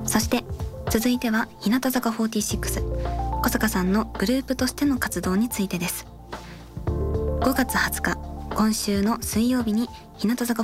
そして続いては日向坂46、小坂さんのグループとしての活動についてです。5月20日、今週の水曜日に日向坂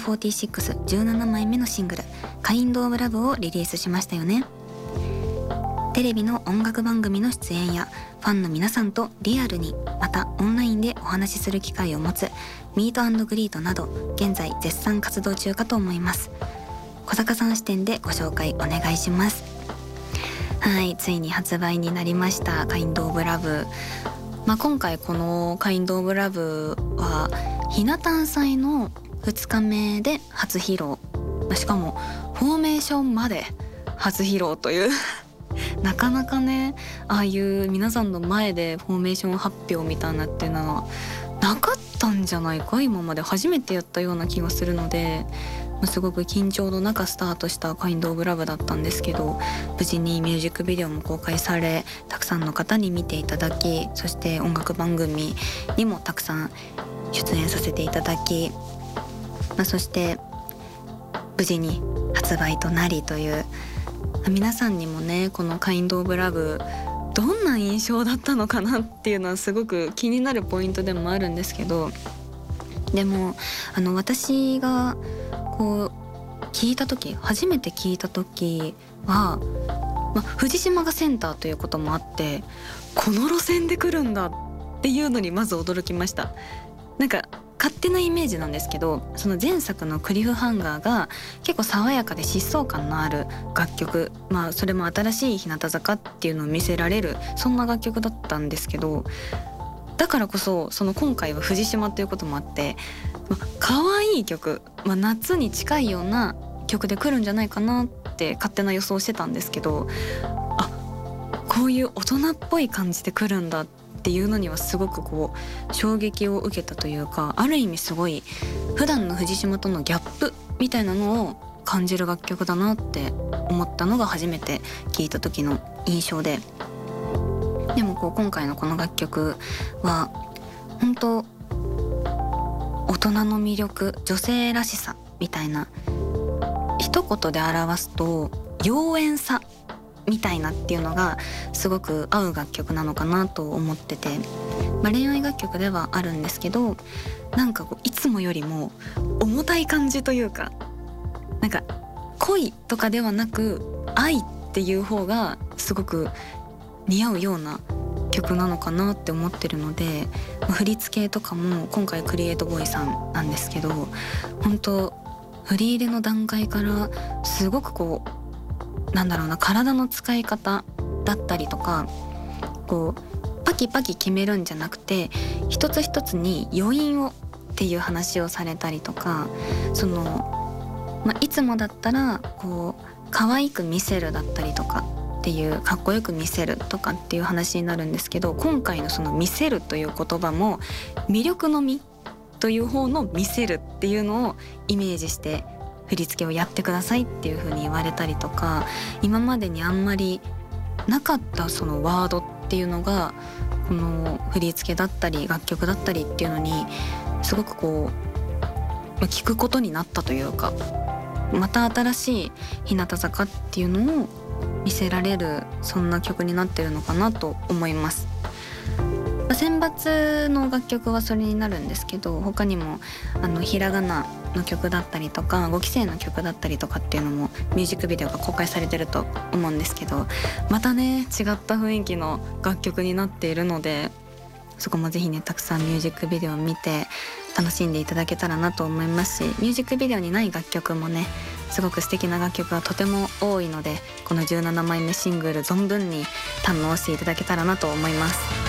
4617枚目のシングル「Kind of Love」をリリースしましたよね。テレビの音楽番組の出演やファンの皆さんとリアルにまたオンラインでお話しする機会を持つミート&グリートなど現在絶賛活動中かと思います。小坂さん視点でご紹介お願いします。はい、ついに発売になりましたKind of Love。今回このKind of Loveはひな誕祭の2日目で初披露、しかもフォーメーションまで初披露というなかなかね、ああいう皆さんの前でフォーメーション発表みたいなっていうのはなかったんじゃないか、今まで初めてやったような気がするので、すごく緊張の中スタートしたKind of Loveだったんですけど、無事にミュージックビデオも公開され、たくさんの方に見ていただき、そして音楽番組にもたくさん出演させていただき、そして無事に発売となりという、皆さんにもねこのKind of Loveどんな印象だったのかなっていうのはすごく気になるポイントでもあるんですけど、でも私がこう初めて聞いた時は、藤島がセンターということもあって、この路線で来るんだっていうのにまず驚きました。なんか勝手なイメージなんですけど、その前作のクリフハンガーが結構爽やかで疾走感のある楽曲、それも新しい日向坂っていうのを見せられる、そんな楽曲だったんですけど、だからこそ今回は藤島ということもあって、可愛い曲、夏に近いような曲で来るんじゃないかなって勝手な予想してたんですけど、こういう大人っぽい感じで来るんだっていうのにはすごく衝撃を受けたというか、ある意味すごい普段の藤島とのギャップみたいなのを感じる楽曲だなって思ったのが初めて聴いた時の印象で、でも今回のこの楽曲は本当大人の魅力、女性らしさみたいな、一言で表すと妖艶さみたいなっていうのがすごく合う楽曲なのかなと思ってて、恋愛楽曲ではあるんですけど、なんかいつもよりも重たい感じというか、なんか恋とかではなく愛っていう方がすごく似合うような曲なのかなって思ってるので、振り付けとかも今回クリエイトボーイさんなんですけど、本当振り入れの段階からすごく体の使い方だったりとか、パキパキ決めるんじゃなくて一つ一つに余韻をっていう話をされたりとか、いつもだったら可愛く見せるだったりとかっていう、かっこよく見せるとかっていう話になるんですけど、今回のその見せるという言葉も魅力のみという方の見せるっていうのをイメージして振り付けをやってくださいっていう風に言われたりとか、今までにあんまりなかったそのワードっていうのがこの振り付けだったり楽曲だったりっていうのにすごく聞くことになったというか、また新しい日向坂っていうのを見せられる、そんな曲になってるのかなと思います。選抜の楽曲はそれになるんですけど、他にもひらがなの曲だったりとか5期生の曲だったりとかっていうのもミュージックビデオが公開されてると思うんですけど、またね違った雰囲気の楽曲になっているので、そこもぜひねたくさんミュージックビデオを見て楽しんでいただけたらなと思いますし、ミュージックビデオにない楽曲もねすごく素敵な楽曲がとても多いので、この17枚目シングル存分に堪能していただけたらなと思います。